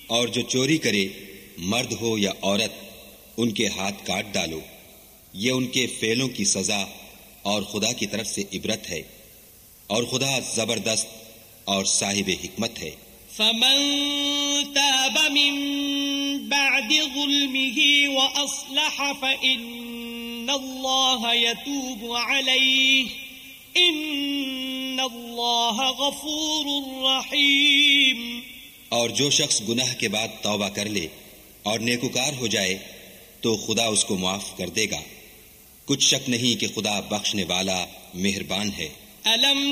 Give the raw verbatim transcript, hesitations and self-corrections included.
और जो चोरी करे, मर्द हो या औरत, उनके हाथ काट डालो। ये उनके फेलों की सजा और खुदा की तरफ से इबरत है, और खुदा जबरदस्त और साहिब हिकमत है। फमन ताब मिन बअद ज़ुल्मिही व अस्लह फइन्नल्लाह यतूबु अलैहि इन्नल्लाह गफूरुर रहीम। और जो शख्स गुनाह के बाद तौबा कर ले और नेकुकार हो जाए तो खुदा उसको माफ कर देगा। कुछ शक नहीं कि खुदा बख्शने वाला मेहरबान है। अलम